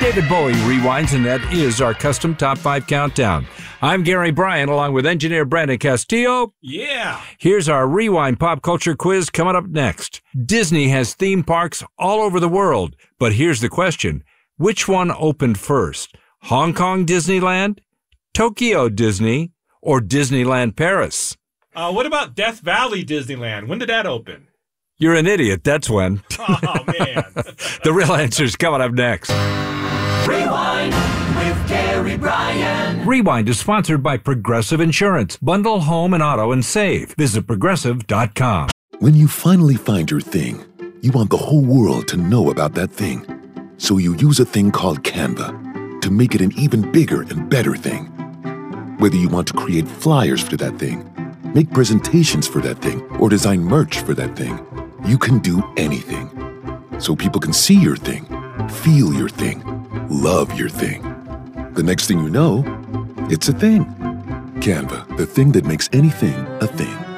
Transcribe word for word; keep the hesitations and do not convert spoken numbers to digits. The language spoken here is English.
David Bowie rewinds, and that is our custom Top five Countdown. I'm Gary Bryan, along with engineer Brandon Castillo. Yeah. Here's our Rewind Pop Culture Quiz coming up next. Disney has theme parks all over the world, but here's the question. Which one opened first? Hong Kong Disneyland, Tokyo Disney, or Disneyland Paris? Uh, what about Death Valley Disneyland? When did that open? You're an idiot, that's when. Oh, man. The real answer's coming up next. Rewind with Gary Bryan. Rewind is sponsored by Progressive Insurance. Bundle home and auto and save. Visit progressive dot com. When you finally find your thing, you want the whole world to know about that thing. So you use a thing called Canva to make it an even bigger and better thing. Whether you want to create flyers for that thing, make presentations for that thing, or design merch for that thing, you can do anything. So people can see your thing, feel your thing, love your thing. The next thing you know, it's a thing. Canva, the thing that makes anything a thing.